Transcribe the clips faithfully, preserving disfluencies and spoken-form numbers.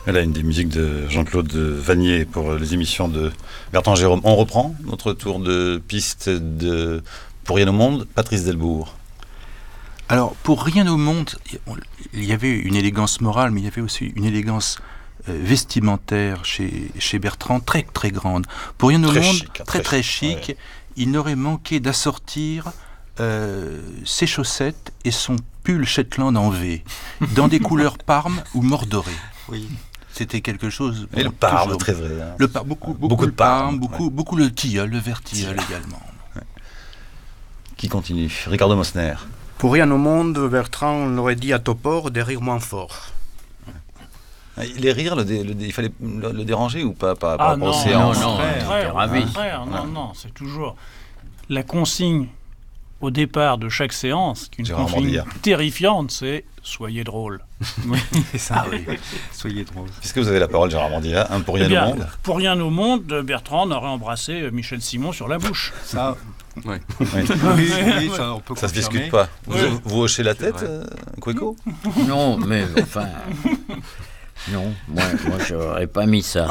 Elle a une des musiques de Jean-Claude Vannier pour les émissions de Bertrand Jérôme. On reprend notre tour de piste de Pour rien au monde, Patrice Delbourg. Alors, pour rien au monde, il y avait une élégance morale, mais il y avait aussi une élégance euh, vestimentaire chez, chez Bertrand, très très grande. Pour rien au Très monde, chic, hein, très très très chic, chic, ouais. il n'aurait manqué d'assortir euh, ses chaussettes et son pull Shetland en V, dans des couleurs parme ou mordorées. Oui. C'était quelque chose... Et bon, le parme, toujours- très vrai. Hein. Le par, beaucoup, beaucoup, Beaucoup de le parme, parme, beaucoup, ouais. beaucoup le tilleul, le vert tilleul également. Qui continue? Ricardo Mosner. Pour rien au monde, Bertrand l'aurait dit à Topor des rires moins forts. Les rires, le dé- le dé- il fallait le, le déranger ou pas par, par Ah rapport non, aux non, séances? non, frère, au contraire, t'es au ravi. contraire, non, Ouais. non, c'est toujours la consigne au départ de chaque séance, qui est une Gérard consigne Mordillat. terrifiante, c'est « soyez drôle Oui, c'est ça. Soyez drôle. Puisque vous avez la parole, Gérard Mordillat, un pour ». rien Eh bien, au monde. pour rien au monde, Bertrand aurait embrassé Michel Simon sur la bouche. Ça, Oui. oui, oui, ça, on peut Ça se confirmer. discute pas. Vous, Oui. vous hochez la tête, vrai. euh, Kweko? Non, mais enfin... Non, moi, moi j'aurais pas mis ça.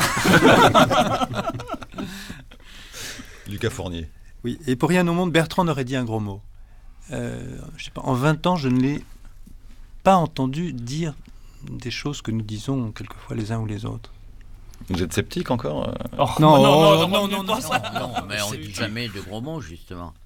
Lucas Fournier. Oui, et pour rien au monde, Bertrand aurait dit un gros mot. Euh, je sais pas, en vingt ans, je ne l'ai pas entendu dire des choses que nous disons quelquefois les uns ou les autres. Vous êtes sceptique encore? euh Oh, Non, non, oh, non, non, non, non, non, non, ça. Non, mais on dit jamais de gros mots, justement.